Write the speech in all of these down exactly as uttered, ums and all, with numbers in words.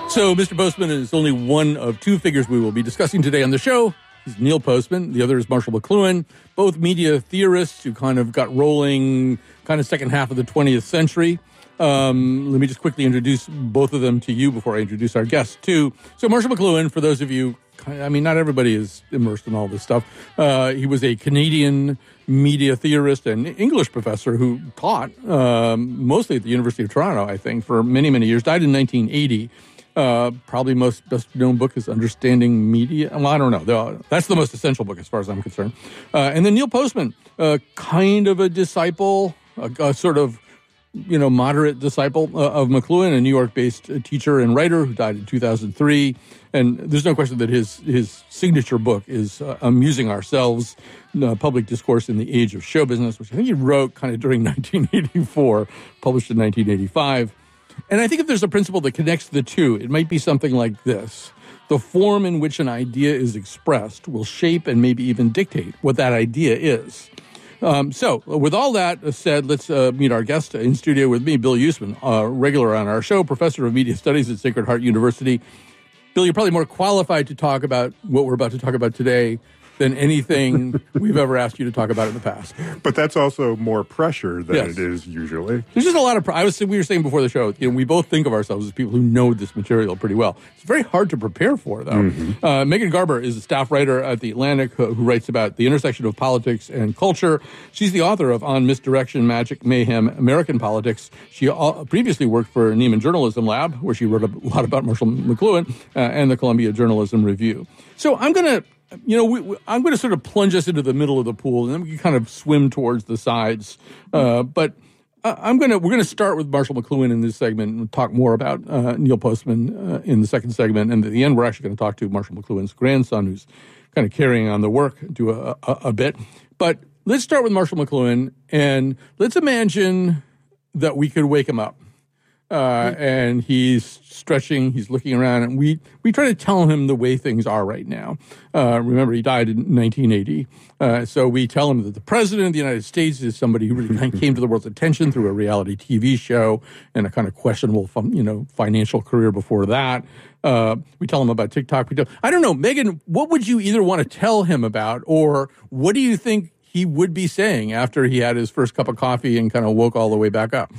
So, Mister Postman is only one of two figures we will be discussing today on the show. He's Neil Postman. The other is Marshall McLuhan, both media theorists who kind of got rolling kind of second half of the twentieth century. Um, let me just quickly introduce both of them to you before I introduce our guests, too. So, Marshall McLuhan, for those of you, I mean, not everybody is immersed in all this stuff. Uh, he was a Canadian media theorist and English professor who taught um, mostly at the University of Toronto, I think, for many, many years. Died in nineteen eighty. Uh, probably most best known book is Understanding Media. Well, I don't know. That's the most essential book as far as I'm concerned. Uh, and then Neil Postman, uh, kind of a disciple, a, a sort of, you know, moderate disciple uh, of McLuhan, a New York-based teacher and writer who died in two thousand three. And there's no question that his his signature book is uh, Amusing Ourselves, uh, Public Discourse in the Age of Show Business, which I think he wrote kind of during nineteen eighty-four, published in nineteen eighty-five. And I think if there's a principle that connects the two, it might be something like this. The form in which an idea is expressed will shape and maybe even dictate what that idea is. Um, so, with all that said, let's uh, meet our guest in studio with me, Bill Usman, a regular on our show, professor of media studies at Sacred Heart University. Bill, you're probably more qualified to talk about what we're about to talk about today than anything we've ever asked you to talk about in the past. But that's also more pressure than yes. it is usually. There's just a lot of, pr- I was, we were saying before the show, you know, we both think of ourselves as people who know this material pretty well. It's very hard to prepare for, though. Mm-hmm. Uh, Megan Garber is a staff writer at The Atlantic who, who writes about the intersection of politics and culture. She's the author of On Misdirection, Magic, Mayhem, American Politics. She uh, previously worked for Neiman Journalism Lab, where she wrote a lot about Marshall McLuhan uh, and the Columbia Journalism Review. So I'm going to You know, we, we, I'm going to sort of plunge us into the middle of the pool, and then we can kind of swim towards the sides. Uh, but uh, I'm going to we're going to start with Marshall McLuhan in this segment and talk more about uh, Neil Postman uh, in the second segment. And at the end, we're actually going to talk to Marshall McLuhan's grandson, who's kind of carrying on the work to a, a, a bit. But let's start with Marshall McLuhan, and let's imagine that we could wake him up. Uh, and he's stretching, he's looking around, and we, we try to tell him the way things are right now. Uh, remember, he died in nineteen eighty. Uh, so we tell him that the president of the United States is somebody who really came to the world's attention through a reality T V show and a kind of questionable, you know, financial career before that. Uh, we tell him about TikTok. We tell, I don't know, Megan, what would you either want to tell him about, or what do you think he would be saying after he had his first cup of coffee and kind of woke all the way back up?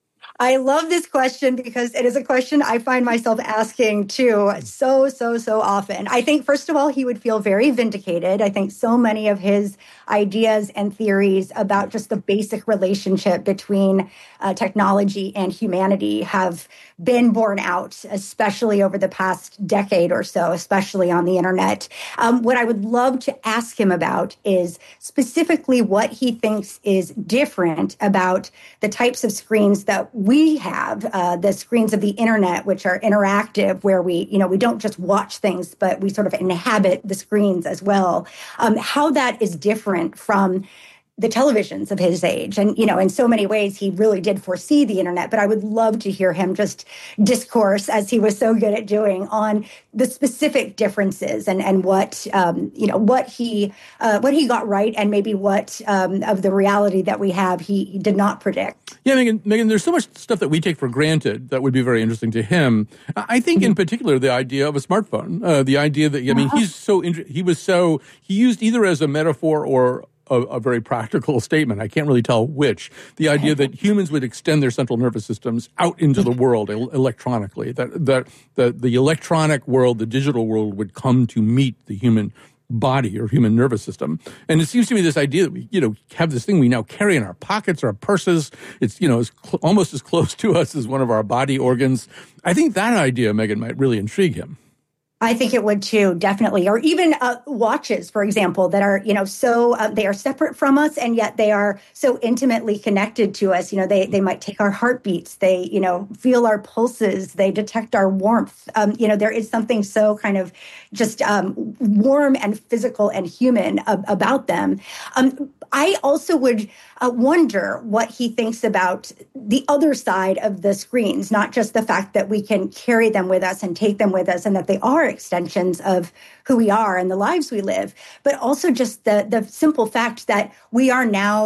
I love this question because it is a question I find myself asking too so, so, so often. I think, first of all, he would feel very vindicated. I think so many of his ideas and theories about just the basic relationship between uh, technology and humanity have been borne out, especially over the past decade or so, especially on the internet. Um, what I would love to ask him about is specifically what he thinks is different about the types of screens that we have, uh, the screens of the internet, which are interactive, where we, you know, we don't just watch things, but we sort of inhabit the screens as well. Um, how that is different from the televisions of his age. And, you know, in so many ways, he really did foresee the internet. But I would love to hear him just discourse, as he was so good at doing, on the specific differences and, and what, um, you know, what he uh, what he got right, and maybe what um, of the reality that we have he, he did not predict. Yeah, Megan, Megan, there's so much stuff that we take for granted that would be very interesting to him. I think in particular, the idea of a smartphone, uh, the idea that, I mean, he's so, he was so, he used either as a metaphor or A, a very practical statement. I can't really tell which. The idea that humans would extend their central nervous systems out into the world el- electronically, that, that the, the electronic world, the digital world would come to meet the human body or human nervous system. And it seems to me this idea that we, you know, have this thing we now carry in our pockets, our purses, it's, you know, as cl- almost as close to us as one of our body organs. I think that idea, Megan, might really intrigue him. I think it would too, definitely. Or even uh, watches, for example, that are, you know, so uh, they are separate from us, and yet they are so intimately connected to us. You know, they they might take our heartbeats, they, you know, feel our pulses, they detect our warmth. Um, you know, there is something so kind of just um, warm and physical and human uh, about them. Um, I also would uh, wonder what he thinks about the other side of the screens, not just the fact that we can carry them with us and take them with us, and that they are extensions of who we are and the lives we live, but also just the, the simple fact that we are now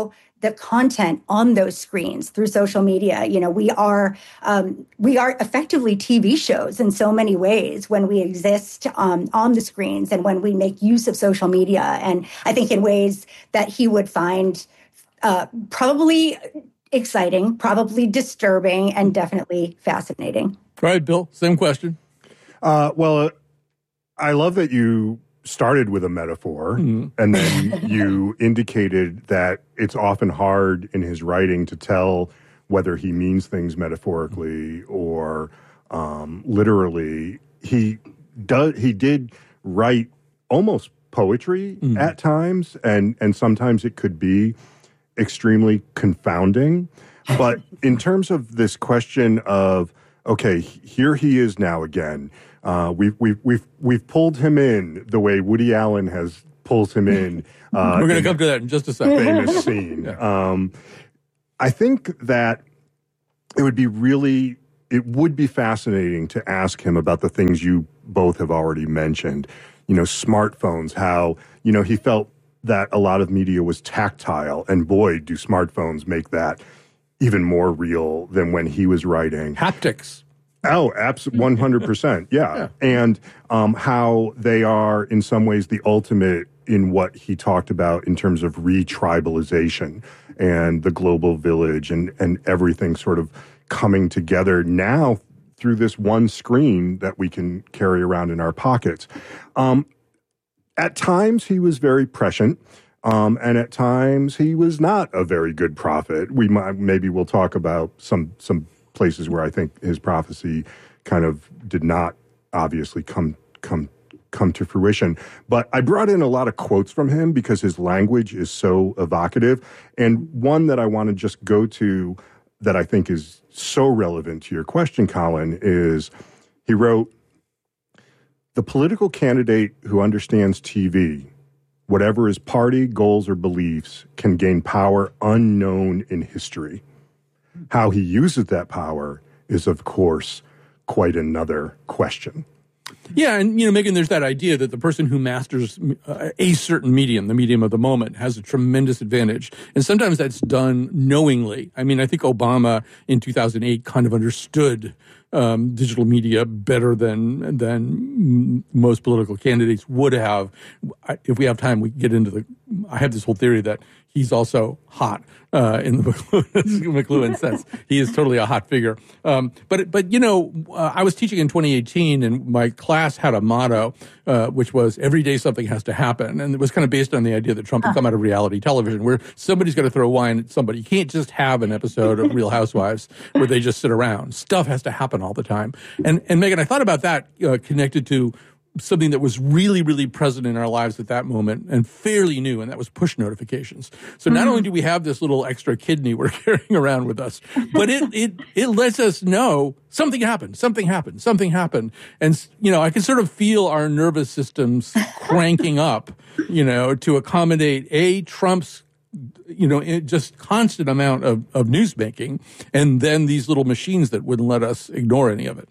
the content on those screens through social media. You know, we are um, we are effectively T V shows in so many ways when we exist um, on the screens and when we make use of social media. And I think in ways that he would find uh, probably exciting, probably disturbing, and definitely fascinating. All right, Bill, same question. Uh, well, I love that you started with a metaphor, mm. and then you indicated that it's often hard in his writing to tell whether he means things metaphorically or um, literally. He does. He did write almost poetry mm. at times, and and sometimes it could be extremely confounding. But in terms of this question of, okay, here he is now again. Uh, we've we've we've we've pulled him in the way Woody Allen has pulls him in. Uh, We're going to come to that in just a second. Famous scene. Yeah. Um, I think that it would be really it would be fascinating to ask him about the things you both have already mentioned. You know, smartphones. How you know he felt that a lot of media was tactile, and boy, do smartphones make that even more real than when he was writing. Haptics. Oh, absolutely, one hundred percent, yeah. yeah. And um, how they are, in some ways, the ultimate in what he talked about in terms of re-tribalization and the global village and, and everything sort of coming together now through this one screen that we can carry around in our pockets. Um, at times, he was very prescient. Um, and at times, he was not a very good prophet. We might, maybe we'll talk about some some places where I think his prophecy kind of did not obviously come come come to fruition. But I brought in a lot of quotes from him because his language is so evocative. And one that I want to just go to that I think is so relevant to your question, Colin, is he wrote, "The political candidate who understands T V, whatever his party, goals, or beliefs, can gain power unknown in history. How he uses that power is, of course, quite another question." Yeah, and, you know, Megan, there's that idea that the person who masters uh, a certain medium, the medium of the moment, has a tremendous advantage. And sometimes that's done knowingly. I mean, I think Obama in two thousand eight kind of understood um, digital media better than than most political candidates would have. I, if we have time, we can get into the... I have this whole theory that he's also hot uh, in the McLuhan sense. He is totally a hot figure. Um, but, but you know, uh, I was teaching in twenty eighteen, and my class had a motto, uh, which was, every day something has to happen. And it was kind of based on the idea that Trump had come out of reality television, where somebody's got to throw wine at somebody. You can't just have an episode of Real Housewives where they just sit around. Stuff has to happen all the time. And, and Megan, I thought about that uh, connected to something that was really, really present in our lives at that moment and fairly new, and that was push notifications. So not mm-hmm. only do we have this little extra kidney we're carrying around with us, but it it it lets us know something happened, something happened, something happened. And, you know, I can sort of feel our nervous systems cranking up, you know, to accommodate, A, Trump's you know, just constant amount of, of news making, and then these little machines that wouldn't let us ignore any of it.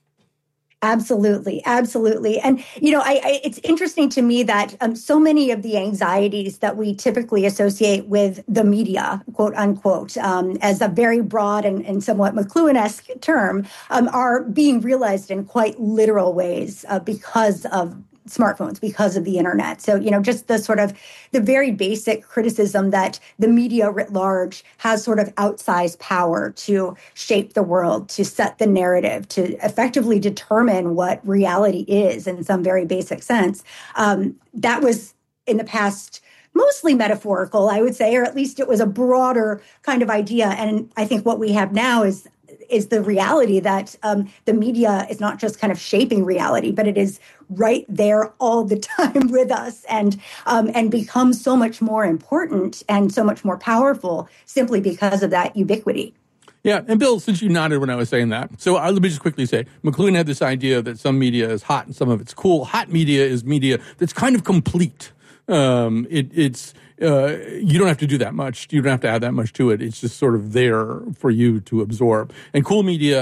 Absolutely. Absolutely. And, you know, I, I, it's interesting to me that um, so many of the anxieties that we typically associate with the media, quote unquote, um, as a very broad and, and somewhat McLuhan-esque term, um, are being realized in quite literal ways uh, because of smartphones, because of the internet. So, you know, just the sort of the very basic criticism that the media writ large has sort of outsized power to shape the world, to set the narrative, to effectively determine what reality is in some very basic sense. Um, that was in the past mostly metaphorical, I would say, or at least it was a broader kind of idea. And I think what we have now is is the reality that um, the media is not just kind of shaping reality, but it is right there all the time with us, and um, and becomes so much more important and so much more powerful simply because of that ubiquity. Yeah, and Bill, since you nodded when I was saying that, so uh, let me just quickly say, McLuhan had this idea that some media is hot and some of it's cool. Hot media is media that's kind of complete. Um, it, it's uh, you don't have to do that much. You don't have to add that much to it. It's just sort of there for you to absorb. And cool media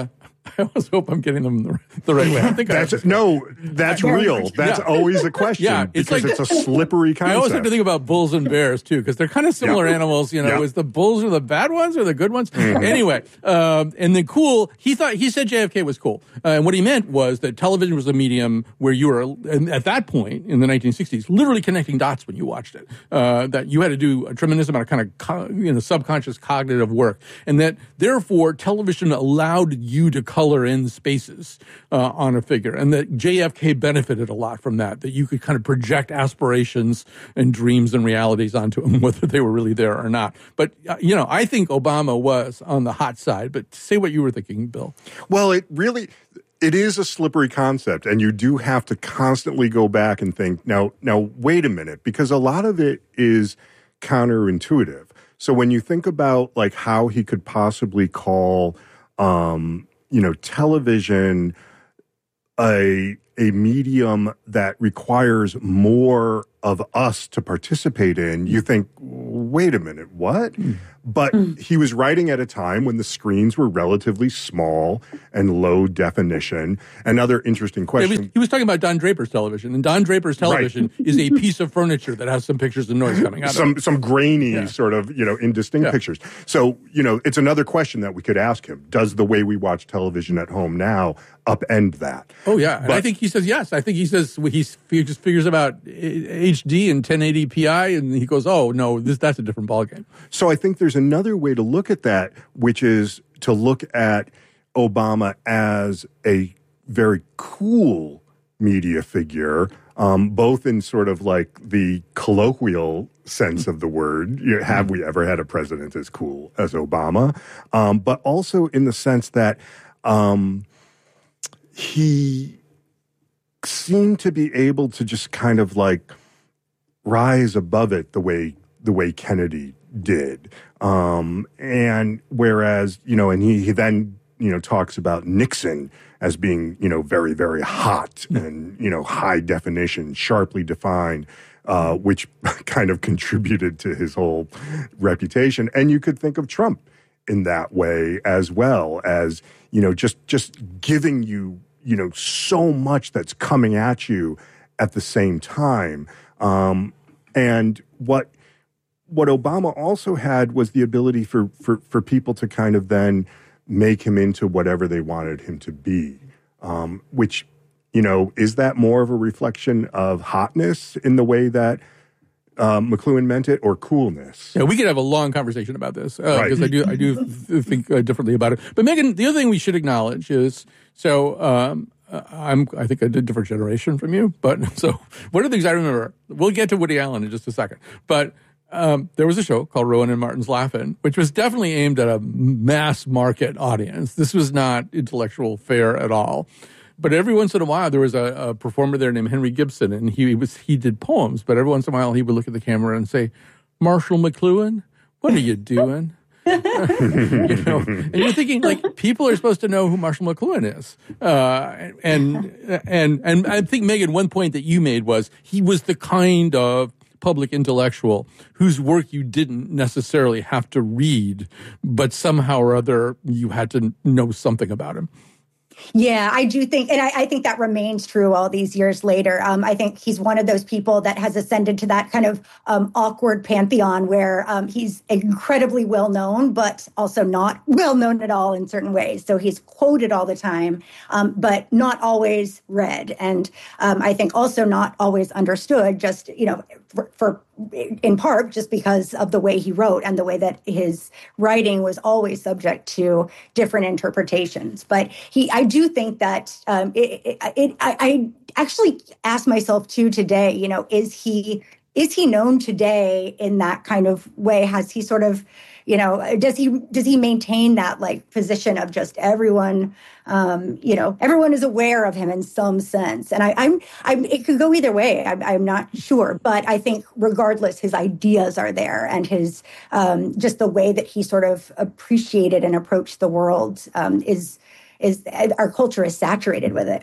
I always hope I'm getting them the, the right way. I think that's I no, that's real. That's yeah. always a question. Yeah, it's it's because like, it's a slippery concept. I always have to think about bulls and bears too, because they're kind of similar yep. animals. You know, yep. is the bulls are the bad ones or the good ones? Mm-hmm. Anyway, um, and then cool. He thought he said J F K was cool, uh, and what he meant was that television was a medium where you were, and at that point in the nineteen sixties, literally connecting dots when you watched it. Uh, that you had to do a tremendous amount of kind of co- you know subconscious cognitive work, and that therefore television allowed you to color in spaces uh, on a figure, and that J F K benefited a lot from that, that you could kind of project aspirations and dreams and realities onto them, whether they were really there or not. But, uh, you know, I think Obama was on the hot side, but say what you were thinking, Bill. Well, it really, it is a slippery concept, and you do have to constantly go back and think, now, now, wait a minute, because a lot of it is counterintuitive. So when you think about, like, how he could possibly call, um, you know, television a a medium that requires more of us to participate in, you think, wait a minute, what? Mm. But mm. he was writing at a time when the screens were relatively small and low definition. Another interesting question. Yeah, he, was, he was talking about Don Draper's television, and Don Draper's television right. is a piece of furniture that has some pictures and noise coming out some, of it. Some grainy yeah. sort of, you know, indistinct yeah. pictures. So, you know, it's another question that we could ask him. Does the way we watch television at home now upend that? Oh, yeah. And but, I think he says yes. I think he says he's, he just figures about H D and ten eighty P I, and he goes, oh, no, this that's a different ballgame. So I think there's another way to look at that, which is to look at Obama as a very cool media figure, um, both in sort of like the colloquial sense of the word, you know, have we ever had a president as cool as Obama, um, but also in the sense that um, he seemed to be able to just kind of like rise above it the way the way Kennedy did. Um, and whereas, you know, and he, he then, you know, talks about Nixon as being, you know, very, very hot and, you know, high definition, sharply defined, uh, which kind of contributed to his whole reputation. And you could think of Trump in that way as well, as, you know, just just giving you, you know, so much that's coming at you at the same time. Um, and what what Obama also had was the ability for, for, for people to kind of then make him into whatever they wanted him to be, um, which, you know, is that more of a reflection of hotness in the way that um, McLuhan meant it, or coolness? Yeah, we could have a long conversation about this because uh, right. I do I do th- think uh, differently about it. But Megan, the other thing we should acknowledge is so. Um, I'm, I think I did a different generation from you, but so one of the things I remember, we'll get to Woody Allen in just a second, but um, there was a show called Rowan and Martin's Laugh-In, which was definitely aimed at a mass market audience. This was not intellectual fare at all. But every once in a while, there was a, a performer there named Henry Gibson, and he, he was he did poems, but every once in a while he would look at the camera and say, Marshall McLuhan, what are you doing? you know, and you're thinking like people are supposed to know who Marshall McLuhan is, uh, and and and I think Megan, one point that you made was he was the kind of public intellectual whose work you didn't necessarily have to read, but somehow or other you had to know something about him. Yeah, I do think, and I, I think that remains true all these years later. Um, I think he's one of those people that has ascended to that kind of um, awkward pantheon where um, he's incredibly well known, but also not well known at all in certain ways. So he's quoted all the time, um, but not always read. And um, I think also not always understood, just, you know, for, for in part just because of the way he wrote and the way that his writing was always subject to different interpretations. But he, I do think that um, it, it, it I, I actually asked myself too today, you know, is he is he known today in that kind of way? Has he sort of, you know, does he does he maintain that like position of just everyone, um, you know, everyone is aware of him in some sense? And I, I'm, I'm, it could go either way. I'm, I'm not sure, but I think regardless, his ideas are there, and his um, just the way that he sort of appreciated and approached the world um, is is our culture is saturated with it.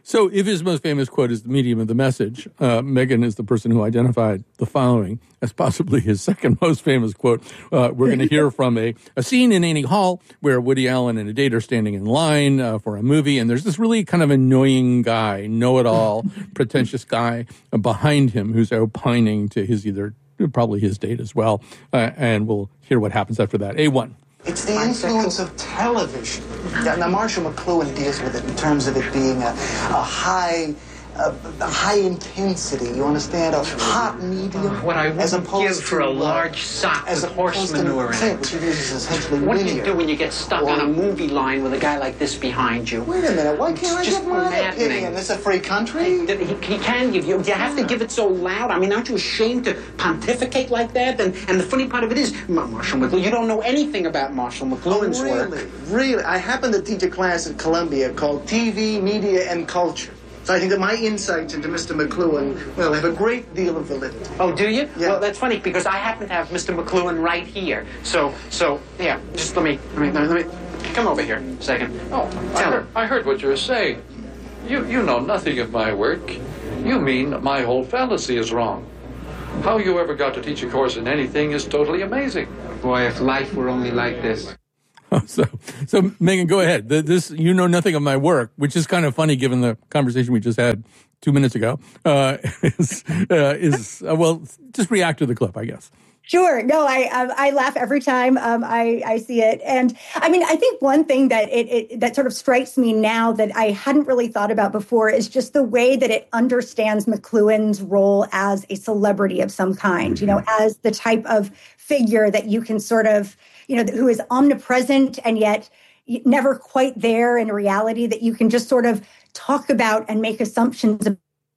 So if his most famous quote is the medium of the message, uh, Megan is the person who identified the following as possibly his second most famous quote. Uh, we're going to hear from a, a scene in Annie Hall where Woody Allen and a date are standing in line uh, for a movie, and there's this really kind of annoying guy, know-it-all, pretentious guy uh, behind him who's opining to his either, probably his date as well, uh, and we'll hear what happens after that. A one. It's the influence of television. Now, Marshall McLuhan deals with it in terms of it being a, a high, a, a high intensity. You understand? A hot medium. What I wouldn't give for a large sock with horse manure in it. Which is essentially What do linear. you do when you get stuck Or, on a movie line with a guy like this behind you? Wait a minute. Why can't I It's just give my maddening. opinion? This is a free country. He, he can give you. You have to give it so loud. I mean, aren't you ashamed to pontificate like that? And and the funny part of it is, Marshall McLuhan, you don't know anything about Marshall McLuhan's Oh, really? work. Really? I happen to teach a class at Columbia called T V, Media, and Culture. So I think that my insights into Mister McLuhan, well, have a great deal of validity. Oh, do you? Yeah. Well, that's funny because I happen to have Mister McLuhan right here. So, so yeah. Just let me, let me, let me come over here a second. Oh, I Tell heard, him. I heard what you were saying. You, you know nothing of my work. You mean my whole fallacy is wrong. How you ever got to teach a course in anything is totally amazing. Boy, if life were only like this. So, so Megan, go ahead. The, this, you know nothing of my work, which is kind of funny given the conversation we just had two minutes ago. Uh, is, uh, is uh, well, just react to the clip, I guess. Sure. No, I um, I laugh every time um, I I see it, and I mean I think one thing that it, it that sort of strikes me now that I hadn't really thought about before is just the way that it understands McLuhan's role as a celebrity of some kind. You know, as the type of figure that you can sort of, you know, who is omnipresent and yet never quite there in reality, that you can just sort of talk about and make assumptions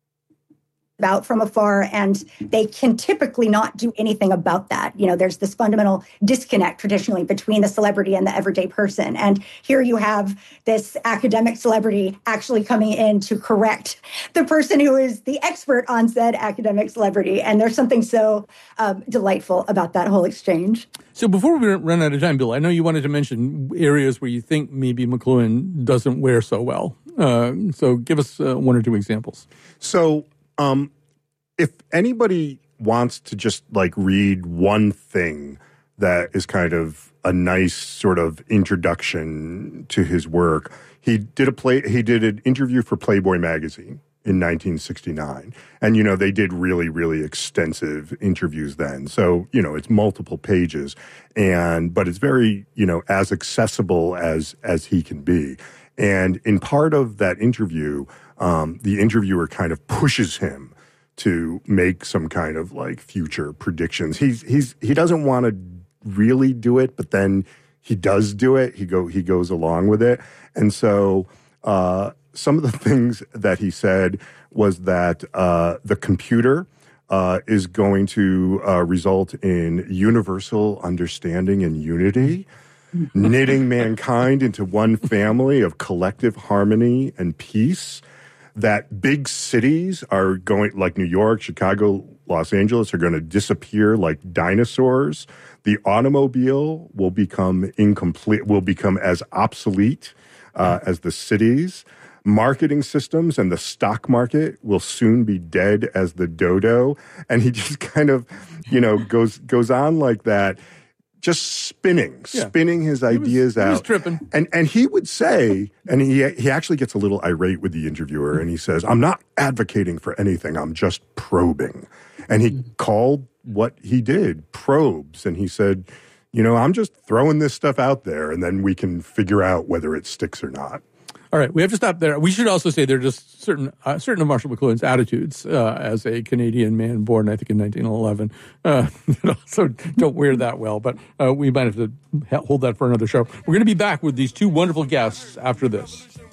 about from afar, and they can typically not do anything about that. You know, there's this fundamental disconnect traditionally between the celebrity and the everyday person. And here you have this academic celebrity actually coming in to correct the person who is the expert on said academic celebrity. And there's something so um, delightful about that whole exchange. So before we run out of time, Bill, I know you wanted to mention areas where you think maybe McLuhan doesn't wear so well. Uh, so give us uh, one or two examples. So, Um, if anybody wants to just like read one thing that is kind of a nice sort of introduction to his work, he did a play. He did an interview for Playboy magazine in nineteen sixty-nine, and you know they did really, really extensive interviews then. So you know it's multiple pages, and but it's very you know as accessible as as he can be. And in part of that interview, um, the interviewer kind of pushes him to make some kind of like future predictions. He's he's he doesn't want to really do it, but then he does do it. He go he goes along with it. And so uh, some of the things that he said was that uh, the computer uh, is going to uh, result in universal understanding and unity, knitting mankind into one family of collective harmony and peace, that big cities are going, like New York, Chicago, Los Angeles, are going to disappear like dinosaurs. The automobile will become incomplete, will become as obsolete uh, as the cities. Marketing systems and the stock market will soon be dead as the dodo. And he just kind of, you know, goes goes on like that. Just spinning, Yeah. spinning his ideas he was, out. He was tripping. And and he would say, and he he actually gets a little irate with the interviewer, and he says, "I'm not advocating for anything. I'm just probing." And he called what he did probes, and he said, "You know, I'm just throwing this stuff out there, and then we can figure out whether it sticks or not." All right, we have to stop there. We should also say there are just certain uh, certain of Marshall McLuhan's attitudes uh, as a Canadian man born, I think, in nineteen eleven, uh, that also don't wear that well. But uh, we might have to hold that for another show. We're going to be back with these two wonderful guests after this.